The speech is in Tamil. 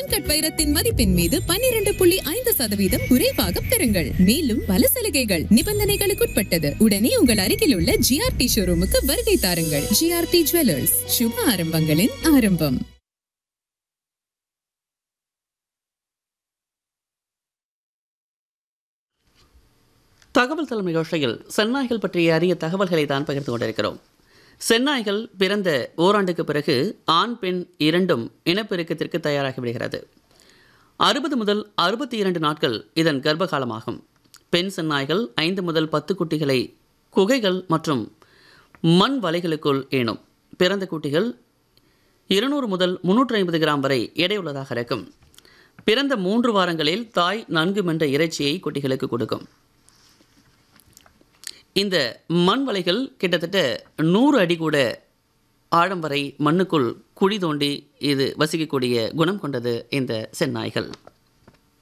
அன்கட் வைரத்தின் மதிப்பின் மீது 12.5% குறைவாக பெறுங்கள். மேலும் பல சலுகைகள் நிபந்தனைகளுக்குட்பட்டது. உடனே உங்கள் அருகில் உள்ள ஜிஆர்டி ஷோரூமுக்கு வருகை தாருங்கள். ஜிஆர்டி ஜுவல்லர்ஸ், சுப ஆரம்பங்களின் ஆரம்பம். தகவல் தளம் நிகழ்ச்சியில் செந்நாய்கள் பற்றிய அரிய தகவல்களை தான் பகிர்ந்து கொண்டிருக்கிறோம். செந்நாய்கள் பிறந்த ஓராண்டுக்கு பிறகு ஆண் பெண் இரண்டும் இனப்பெருக்கத்திற்கு தயாராகிவிடுகிறது. 60 முதல் 62 நாட்கள் இதன் கர்ப்பகாலமாகும். பெண் செந்நாய்கள் 5 முதல் 10 குட்டிகளை குகைகள் மற்றும் மண் வலைகளுக்குள் ஈனும். பிறந்த குட்டிகள் 200 முதல் 350 கிராம் வரை எடையுள்ளதாக இருக்கும். பிறந்த 3 வாரங்களில் தாய் நன்கு மென்ற இறைச்சியை குட்டிகளுக்கு கொடுக்கும். இந்த மண் வலைகள் கிட்டத்தட்ட 100 அடி கூட ஆழம் வரை மண்ணுக்குள் குழி தோண்டி இது வசிக்கக்கூடிய குணம் கொண்டது இந்த செந்நாய்கள்.